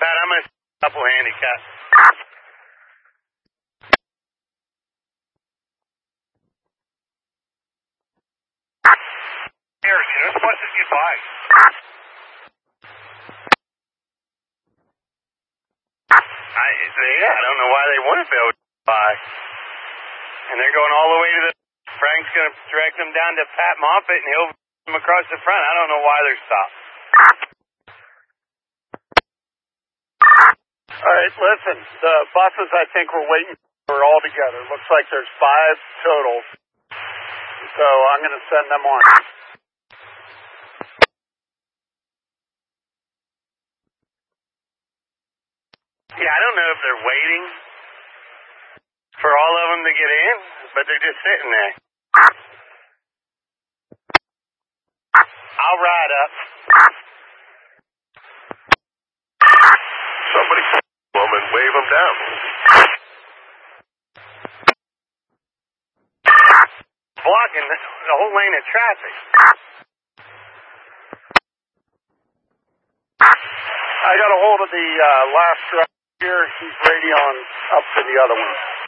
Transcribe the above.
Pat, I'm going to couple handicap. Here, those buses get by. I don't know why they wouldn't be able to get by. And they're going all the way to the... Frank's going to direct them down to Pat Moffitt, and he'll them across the front. I don't know why they're stopped. All right, listen, the buses I think we're waiting for all together. Looks like there's 5 total. So I'm going to send them on. Yeah, I don't know if they're waiting for all of them to get in, but they're just sitting there. I'll ride up. Somebody pull them and wave them down. Blocking the whole lane of traffic. I got a hold of the last driver here. He's radioing up to the other one.